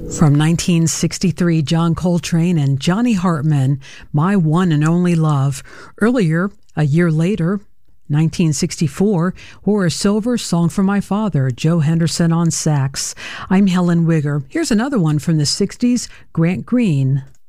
From 1963, John Coltrane and Johnny Hartman, My One and Only Love. Earlier, a year later, 1964, Horace Silver, Song for My Father, Joe Henderson on sax. I'm Helen Wigger. Here's another one from the 60s, Grant Green.